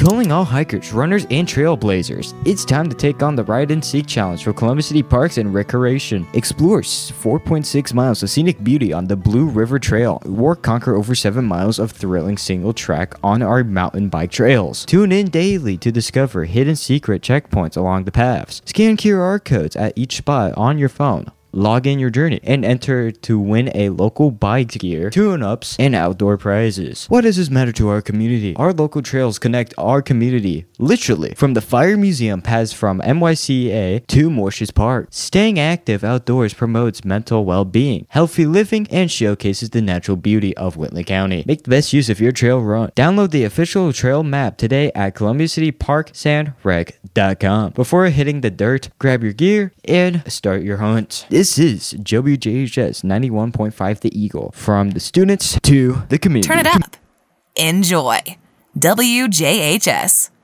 Calling all hikers, runners, and trailblazers, it's time to take on the Ride and Seek Challenge for Columbus City Parks and Recreation. Explore 4.6 miles of scenic beauty on the Blue River Trail, or conquer over 7 miles of thrilling single track on our mountain bike trails. Tune in daily to discover hidden secret checkpoints along the paths. Scan QR codes at each spot on your phone. Log in your journey and enter to win a local bike gear, tune-ups, and outdoor prizes. Why does this matter to our community? Our local trails connect our community, literally, from the Fire Museum paths from NYCA to Morshes Park. Staying active outdoors promotes mental well-being, healthy living, and showcases the natural beauty of Whitley County. Make the best use of your trail run. Download the official trail map today at ColumbiaCityParksandRec.com. Before hitting the dirt, grab your gear and start your hunt. This is WJHS 91.5 The Eagle. From the students to the community. Turn it up. Enjoy. WJHS.